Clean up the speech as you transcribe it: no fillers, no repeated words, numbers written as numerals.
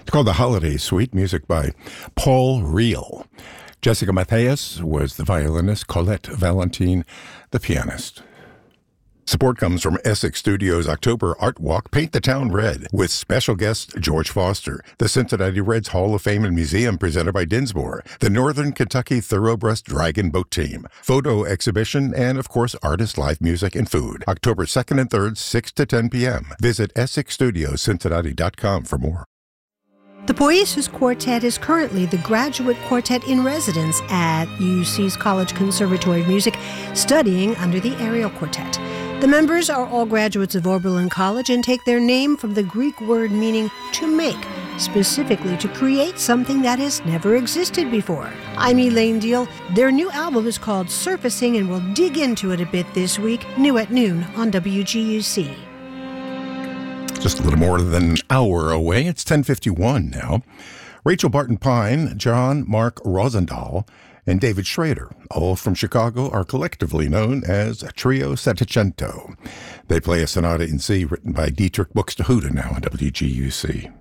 It's called The Holiday Suite, music by Paul Reel. Jessica Matthias was the violinist, Colette Valentine, the pianist. Support comes from Essex Studios' October Art Walk, Paint the Town Red, with special guest George Foster, the Cincinnati Reds Hall of Fame and Museum presented by Dinsmore, the Northern Kentucky Thoroughbred Dragon Boat Team, photo exhibition, and, of course, artist live music and food. October 2nd and 3rd, 6 to 10 p.m. Visit EssexStudiosCincinnati.com for more. The Poiesis Quartet is currently the graduate quartet in residence at UC's College Conservatory of Music, studying under the Ariel Quartet. The members are all graduates of Oberlin College and take their name from the Greek word meaning to make, specifically to create something that has never existed before. I'm Elaine Deal. Their new album is called Surfacing, and we'll dig into it a bit this week, new at noon on WGUC. Just a little more than an hour away. It's 10:51 now. Rachel Barton Pine, John Mark Rosendahl, and David Schrader, all from Chicago, are collectively known as Trio Settecento. They play a sonata in C written by Dietrich Buxtehude now on WGUC.